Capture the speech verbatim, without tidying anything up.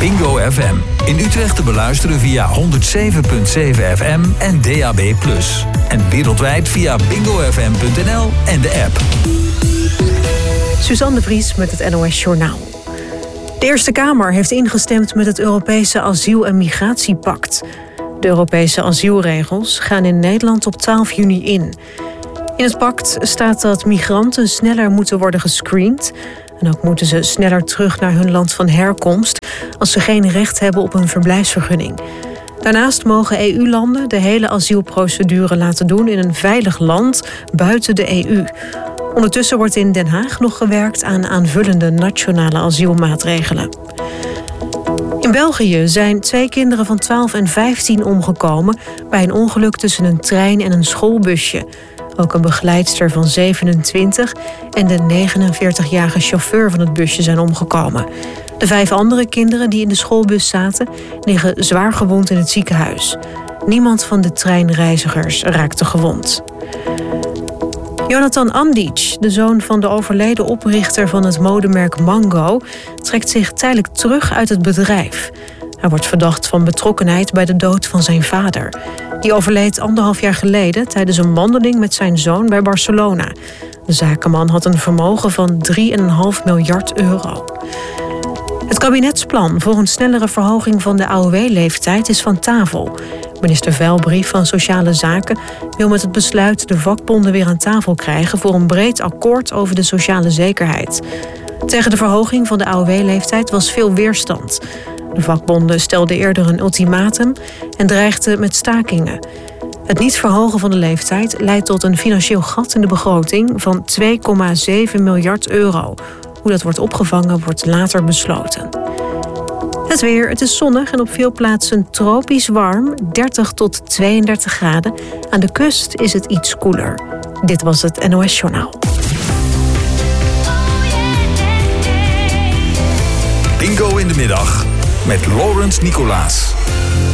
Bingo F M. In Utrecht te beluisteren via honderd zeven komma zeven F M en D A B plus. En wereldwijd via bingo f m punt n l en de app. Suzanne de Vries met het N O S Journaal. De Eerste Kamer heeft ingestemd met het Europese asiel- en migratiepact. De Europese asielregels gaan in Nederland op twaalf juni in. In het pact staat dat migranten sneller moeten worden gescreend. En ook moeten ze sneller terug naar hun land van herkomst als ze geen recht hebben op een verblijfsvergunning. Daarnaast mogen E U-landen de hele asielprocedure laten doen in een veilig land buiten de E U. Ondertussen wordt in Den Haag nog gewerkt aan aanvullende nationale asielmaatregelen. In België zijn twee kinderen van twaalf en vijftien omgekomen bij een ongeluk tussen een trein en een schoolbusje. Ook een begeleidster van zevenentwintig en de negenenveertigjarige chauffeur van het busje zijn omgekomen. De vijf andere kinderen die in de schoolbus zaten liggen zwaar gewond in het ziekenhuis. Niemand van de treinreizigers raakte gewond. Jonathan Andic, de zoon van de overleden oprichter van het modemerk Mango, trekt zich tijdelijk terug uit het bedrijf. Hij wordt verdacht van betrokkenheid bij de dood van zijn vader. Die overleed anderhalf jaar geleden tijdens een wandeling met zijn zoon bij Barcelona. De zakenman had een vermogen van drie komma vijf miljard euro. Het kabinetsplan voor een snellere verhoging van de A O W-leeftijd is van tafel. Minister Veilbrief van Sociale Zaken wil met het besluit de vakbonden weer aan tafel krijgen voor een breed akkoord over de sociale zekerheid. Tegen de verhoging van de A O W-leeftijd was veel weerstand. De vakbonden stelden eerder een ultimatum en dreigden met stakingen. Het niet verhogen van de leeftijd leidt tot een financieel gat in de begroting van twee komma zeven miljard euro. Hoe dat wordt opgevangen wordt later besloten. Het weer, het is zonnig en op veel plaatsen tropisch warm, dertig tot tweeëndertig graden. Aan de kust is het iets koeler. Dit was het N O S Journaal. Bingo in de middag met Laurens Nicolaas.